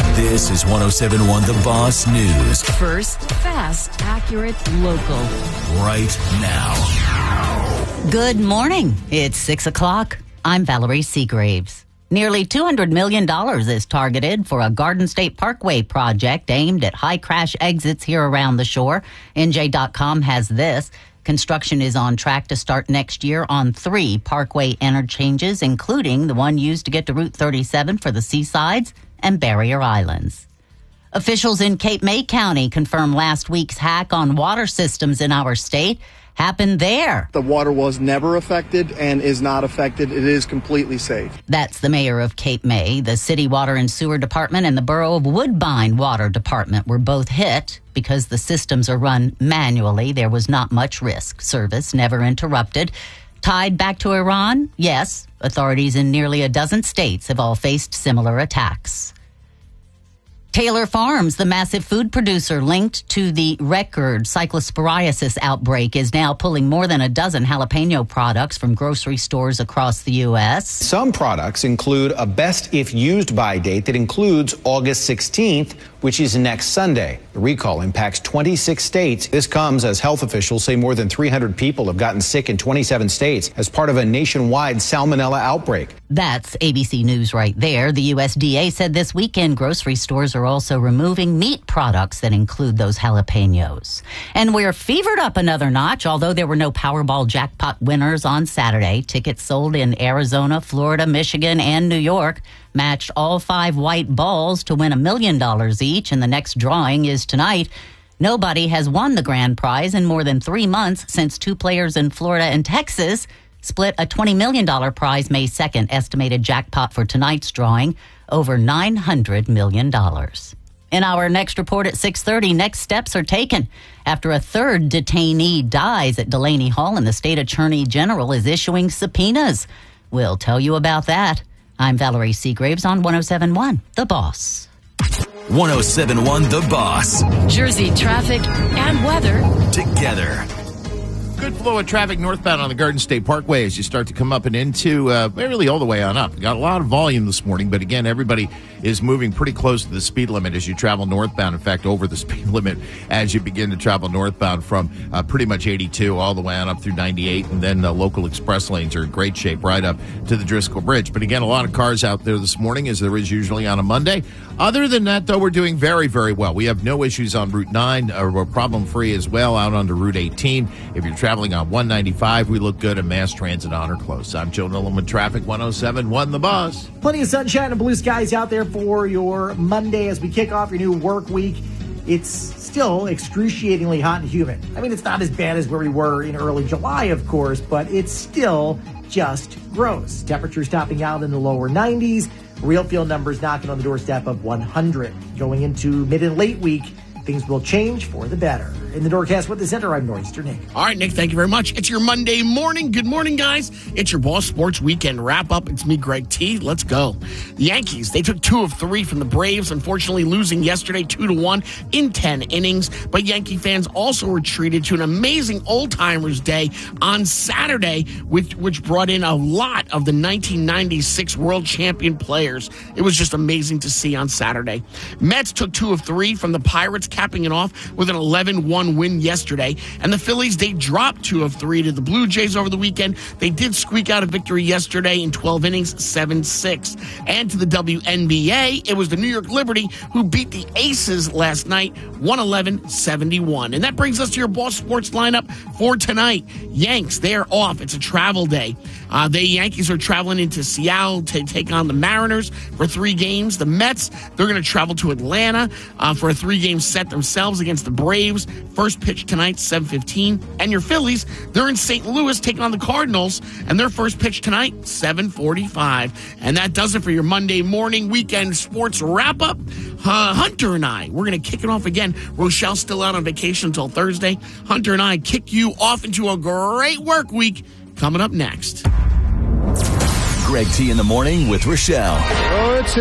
This is 107.1 The Boss News. First, fast, accurate, local. Right now. Good morning. It's 6 o'clock. I'm Valerie Seagraves. Nearly $200 million is targeted for a Garden State Parkway project aimed at high crash exits here around the shore. NJ.com has this. Construction is on track to start next year on 3 parkway interchanges, including the one used to get to Route 37 for the Seasides and Barrier Islands. Officials in Cape May County confirmed last week's hack on water systems in our state happened there. The water was never affected and is not affected. It is completely safe. That's the mayor of Cape May. The city water and sewer department and the borough of Woodbine water department were both hit. Because the systems are run manually, there was not much risk. Service never interrupted. Tied back to Iran? Yes. Authorities in nearly a dozen states have all faced similar attacks. Taylor Farms, the massive food producer linked to the record cyclosporiasis outbreak, is now pulling more than a dozen jalapeno products from grocery stores across the U.S. Some products include a best if used by date that includes August 16th, which is next Sunday. The recall impacts 26 states. This comes as health officials say more than 300 people have gotten sick in 27 states as part of a nationwide salmonella outbreak. That's ABC News right there. The USDA said this weekend grocery stores are also removing meat products that include those jalapenos. And we're fevered up another notch, although there were no Powerball jackpot winners on Saturday. Tickets sold in Arizona, Florida, Michigan, and New York matched all 5 white balls to win $1 million each, and the next drawing is tonight. Nobody has won the grand prize in more than 3 months since 2 players in Florida and Texas split a $20 million prize May 2nd. Estimated jackpot for tonight's drawing, over $900 million. In our next report at 6:30, next steps are taken after a 3rd detainee dies at Delaney Hall, and the state attorney general is issuing subpoenas. We'll tell you about that. I'm Valerie Seagraves on 107.1 The Boss. 107.1 The Boss. Jersey traffic and weather Together. Good flow of traffic northbound on the Garden State Parkway as you start to come up and into, really all the way on up. Got a lot of volume this morning, but again, everybody is moving pretty close to the speed limit as you travel northbound. In fact, over the speed limit as you begin to travel northbound from pretty much 82 all the way on up through 98. And then local express lanes are in great shape right up to the Driscoll Bridge. But again, a lot of cars out there this morning, as there is usually on a Monday. Other than that, though, we're doing very, very well. We have no issues on Route 9. We're problem-free as well out onto Route 18. If you're traveling on 195, we look good, and mass transit on or close. I'm Joe Nolan with Traffic 107.1 The Boss. Plenty of sunshine and blue skies out there for your Monday as we kick off your new work week. It's still excruciatingly hot and humid. I mean, it's not as bad as where we were in early July, of course, but it's still just gross. Temperatures topping out in the lower 90s. Real feel numbers knocking on the doorstep of 100. Going into mid and late week, things will change for the better. In the Doorcast with the Center, I'm Nor'easter Nick. All right, Nick, thank you very much. It's your Monday morning. Good morning, guys. It's your Boss Sports Weekend wrap-up. It's me, Greg T. Let's go. The Yankees, they took 2 of 3 from the Braves, unfortunately losing yesterday 2-1 in 10 innings. But Yankee fans also were treated to an amazing old-timers day on Saturday, which brought in a lot of the 1996 world champion players. It was just amazing to see on Saturday. Mets took 2 of 3 from the Pirates, capping it off with an 11-1 win yesterday. And the Phillies, they dropped 2 of 3 to the Blue Jays over the weekend. They did squeak out a victory yesterday in 12 innings, 7-6. And to the WNBA, it was the New York Liberty who beat the Aces last night, 111-71. And that brings us to your Boss Sports lineup for tonight. Yanks, they're off. It's a travel day. The Yankees are traveling into Seattle to take on the Mariners for 3 games. The Mets, they're going to travel to Atlanta for a 3-game set themselves against the Braves. First pitch tonight, 7:15. And your Phillies, they're in St. Louis taking on the Cardinals, and their first pitch tonight, 7:45. And that does it for your Monday morning weekend sports wrap-up. Hunter and I, we're going to kick it off again. Rochelle's still out on vacation until Thursday. Hunter and I kick you off into a great work week coming up next. Greg T in the morning with Rochelle. Oh, it's